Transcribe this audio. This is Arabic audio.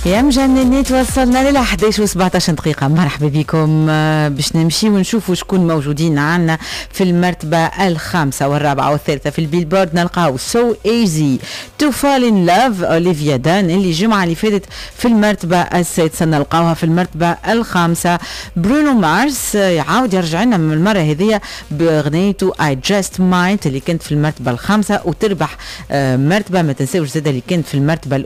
يا مجننات وصلنا لل 11 و 17 دقيقة. مرحبا بكم. باش نمشي ونشوفوا شكون موجودين عنا في المرتبة الخامسة والرابعة والثالثة في البيلبورد. نلقاو So Easy To Fall In Love أوليفيا دان اللي الجمعة اللي فاتت في المرتبة السادسة، نلقاوها في المرتبة الخامسة. برونو مارس يعاود يرجع لنا من المرة هذه بأغنيته I Just Might اللي كانت في المرتبة الخامسة وتربح مرتبة. ما تنساوش زاد اللي كانت في المرتبة